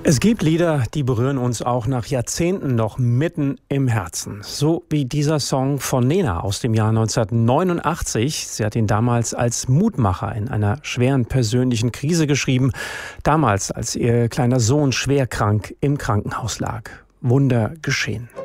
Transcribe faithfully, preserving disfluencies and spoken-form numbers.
Es gibt Lieder, die berühren uns auch nach Jahrzehnten noch mitten im Herzen. So wie dieser Song von Nena aus dem Jahr neunzehnhundertneunundachtzig. Sie hat ihn damals als Mutmacher in einer schweren persönlichen Krise geschrieben. Damals, als ihr kleiner Sohn schwer krank im Krankenhaus lag. Wunder geschehen.